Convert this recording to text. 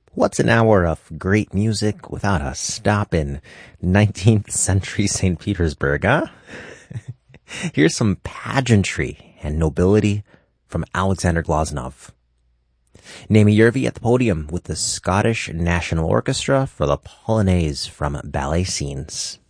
What's an hour of great music without a stop in 19th century St. Petersburg, huh? Here's some pageantry and nobility from Alexander Glazunov. Naomi Yervi at the podium with the Scottish National Orchestra for the Polonaise from Ballet Scenes.